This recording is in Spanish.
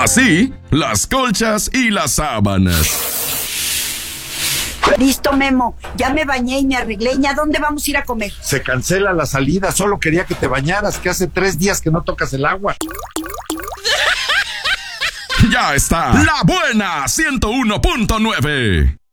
Así, las colchas y las sábanas. Listo, Memo. Ya me bañé y me arreglé. ¿Y a dónde vamos a ir a comer? Se cancela la salida. Solo quería que te bañaras, que hace 3 días que no tocas el agua. Ya está. La buena 101.9.